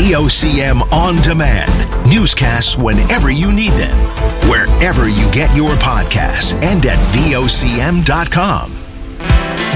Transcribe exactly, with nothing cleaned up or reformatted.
V O C M On Demand. Newscasts whenever you need them. Wherever you get your podcasts and at V O C M dot com.